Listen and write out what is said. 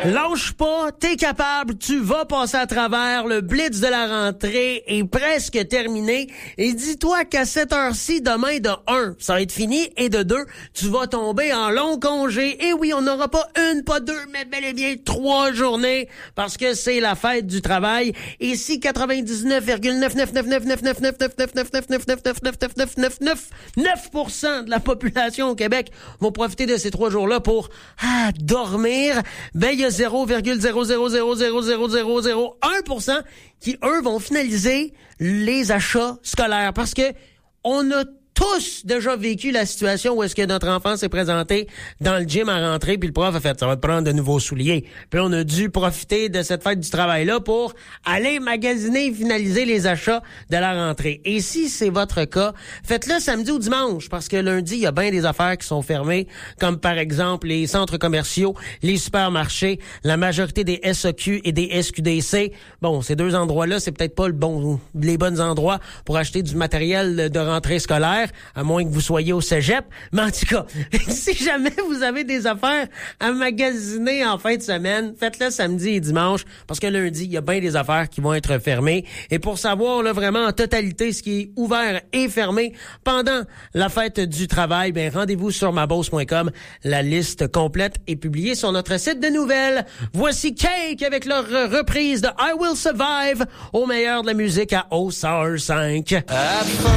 Lâche pas, t'es capable, tu vas passer à travers. Le blitz de la rentrée est presque terminé. Et dis-toi qu'à cette heure-ci, demain, de 1, ça va être fini. Et de 2, tu vas tomber en long congé. Et oui, on n'aura pas une, pas deux, mais bel et bien 3 journées parce que c'est la fête du travail. Et si 99,999999999999999% de la population au Québec vont profiter de ces 3 jours-là pour dormir, ben il y a 0,0000001% qui, eux, vont finaliser les achats scolaires parce que on a tous déjà vécu la situation où est-ce que notre enfant s'est présenté dans le gym à rentrer, puis le prof a fait « ça va te prendre de nouveaux souliers ». Puis on a dû profiter de cette fête du travail-là pour aller magasiner et finaliser les achats de la rentrée. Et si c'est votre cas, faites-le samedi ou dimanche, parce que lundi, il y a bien des affaires qui sont fermées, comme par exemple les centres commerciaux, les supermarchés, la majorité des SAQ et des SQDC. Bon, ces 2 endroits-là, c'est peut-être pas les bons endroits pour acheter du matériel de rentrée scolaire, à moins que vous soyez au cégep. Mais en tout cas, si jamais vous avez des affaires à magasiner en fin de semaine, faites-le samedi et dimanche, parce que lundi, il y a bien des affaires qui vont être fermées. Et pour savoir là, vraiment en totalité ce qui est ouvert et fermé pendant la fête du travail, ben rendez-vous sur maboss.com. La liste complète est publiée sur notre site de nouvelles. Voici Cake avec leur reprise de I Will Survive au meilleur de la musique à OSR 5.